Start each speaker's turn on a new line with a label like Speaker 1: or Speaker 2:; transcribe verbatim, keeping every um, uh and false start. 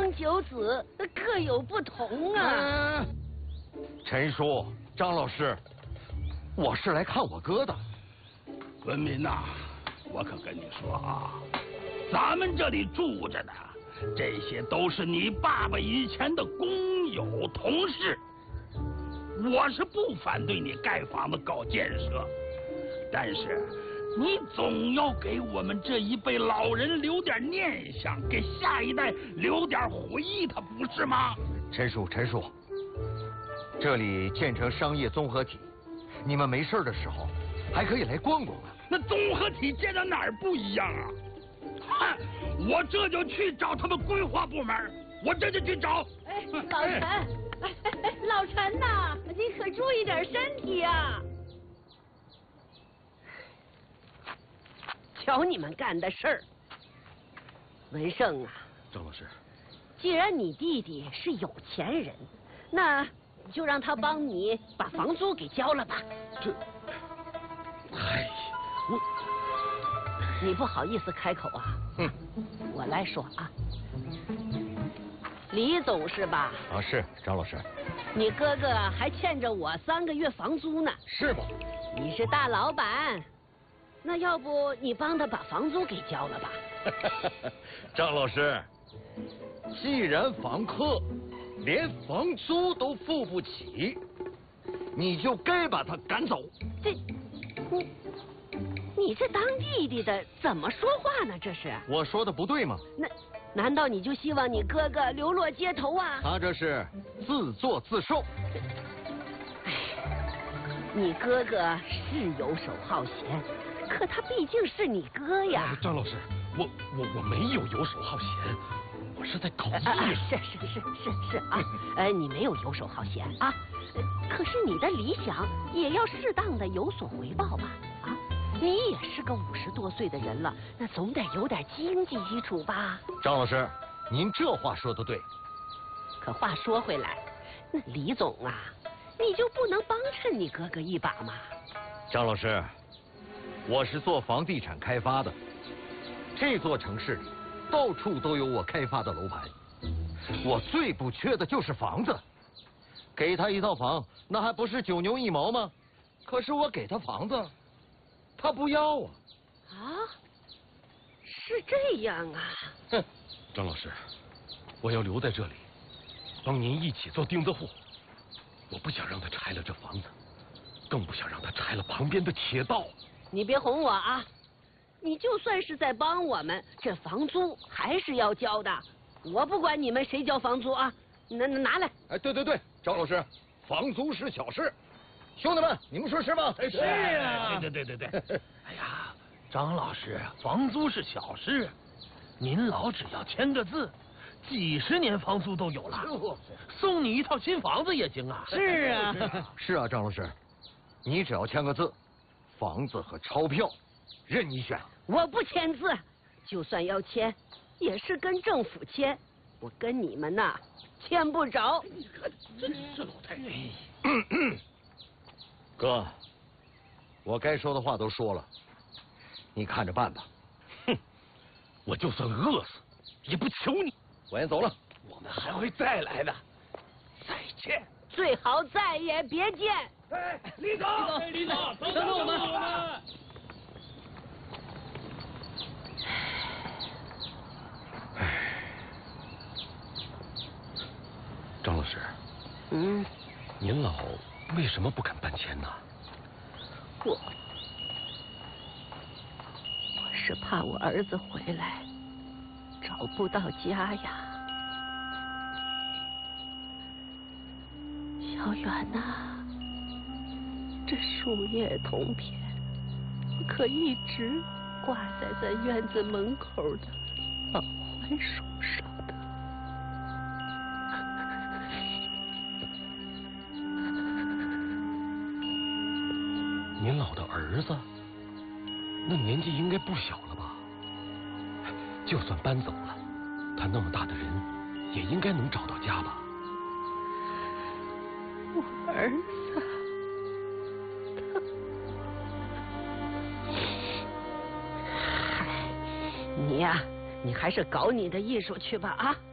Speaker 1: 方九子各有不同啊。
Speaker 2: 呃、陈叔、张老师，我是来看我哥的。
Speaker 3: 文民呐、啊，我可跟你说啊，咱们这里住着的这些都是你爸爸以前的工友同事。我是不反对你盖房子搞建设，但是你总要给我们这一辈老人留点念想，给下一代留点回忆，他不是吗？
Speaker 2: 陈叔，陈叔，这里建成商业综合体，你们没事的时候还可以来逛逛啊。
Speaker 3: 那综合体建到哪儿不一样啊？哼，我这就去找他们规划部门，我这就去找。
Speaker 1: 哎，老陈，哎哎，老陈呐，你可注意点身体啊！瞧你们干的事儿，文胜啊，
Speaker 4: 张老师，
Speaker 1: 既然你弟弟是有钱人，那就让他帮你把房租给交了吧。
Speaker 4: 这，哎，我，
Speaker 1: 你不好意思开口啊？
Speaker 2: 嗯，
Speaker 1: 我来说啊，李总是吧？
Speaker 2: 啊，是张老师。
Speaker 1: 你哥哥还欠着我三个月房租呢。
Speaker 2: 是吧？
Speaker 1: 你是大老板，那要不你帮他把房租给交了吧？
Speaker 2: 张老师，既然房客连房租都付不起，你就该把他赶走。
Speaker 1: 这，你你这当弟弟的怎么说话呢？这是
Speaker 2: 我说的不对吗？
Speaker 1: 那难道你就希望你哥哥流落街头啊？
Speaker 2: 他这是自作自受。
Speaker 1: 哎，你哥哥是游手好闲，可他毕竟是你哥呀。
Speaker 4: 张老师，我我我没有游手好闲，我是在搞艺术。
Speaker 1: 啊啊、是是是是是啊，呃，你没有游手好闲啊，可是你的理想也要适当的有所回报吧？啊，你也是个五十多岁的人了，那总得有点经济基础吧？
Speaker 2: 张老师，您这话说的对。
Speaker 1: 可话说回来，那李总啊，你就不能帮衬你哥哥一把吗？
Speaker 2: 张老师，我是做房地产开发的，这座城市里到处都有我开发的楼盘，我最不缺的就是房子。给他一套房，那还不是九牛一毛吗？可是我给他房子，他不要啊。
Speaker 1: 啊，是这样啊。
Speaker 2: 哼，
Speaker 4: 张老师，我要留在这里，帮您一起做钉子户。我不想让他拆了这房子，更不想让他拆了旁边的铁道。
Speaker 1: 你别哄我啊！你就算是在帮我们，这房租还是要交的。我不管你们谁交房租啊，拿拿来。
Speaker 2: 哎，对对对，张老师，房租是小事，兄弟们，你们说是吗？
Speaker 3: 是啊，对对对对对。哎呀，张老师，房租是小事，您老只要签个字，几十年房租都有了，送你一套新房子也行啊。
Speaker 1: 是啊，
Speaker 2: 是啊，张老师，你只要签个字，房子和钞票任你选。
Speaker 1: 我不签字，就算要签，也是跟政府签，我跟你们呐签不着。
Speaker 3: 你看这这老太太。
Speaker 2: 哥，我该说的话都说了，你看着办吧。
Speaker 4: 哼，我就算饿死，也不求你。
Speaker 2: 我先走了，
Speaker 3: 我们还会再来的。再见。
Speaker 1: 最好再也别见。
Speaker 3: 哎，李总，李总，等等我们。
Speaker 4: 唉，张老师，
Speaker 1: 嗯，
Speaker 4: 您老为什么不肯搬迁呢？
Speaker 1: 我我是怕我儿子回来找不到家呀。小远呐、啊，这树叶铜片可一直挂在咱院子门口的老槐树上的。
Speaker 4: 您老的儿子，那年纪应该不小了吧？就算搬走了，他那么大的人，也应该能找到家吧？
Speaker 1: 我儿子，他，嗨，你呀、啊，你还是搞你的艺术去吧啊！